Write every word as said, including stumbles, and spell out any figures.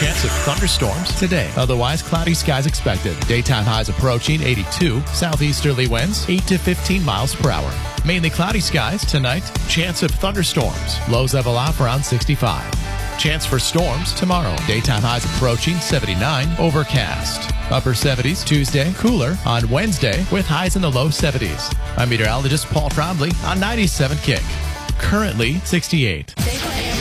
chance of thunderstorms today. Otherwise, cloudy skies expected. Daytime highs approaching eighty-two. Southeasterly winds eight to fifteen miles per hour. Mainly cloudy skies tonight. Chance of thunderstorms. Lows level off around sixty-five. Chance for storms tomorrow. Daytime highs approaching seventy-nine. Overcast. Upper seventies Tuesday. Cooler on Wednesday with highs in the low seventies. I'm meteorologist Paul Trombley on ninety-seven Kick. Currently sixty-eight.